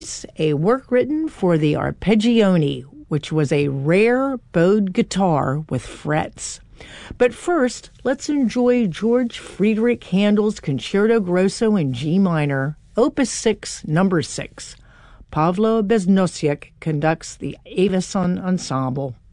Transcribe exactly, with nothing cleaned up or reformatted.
It's a work written for the arpeggione, which was a rare bowed guitar with frets. But first, let's enjoy George Friedrich Handel's Concerto Grosso in G minor, Opus six, number six. Pavlo Beznosiuk conducts the Avison Ensemble.